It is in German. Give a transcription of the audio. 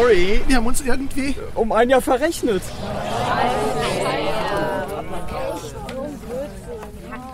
sorry, wir haben uns irgendwie um ein Jahr verrechnet.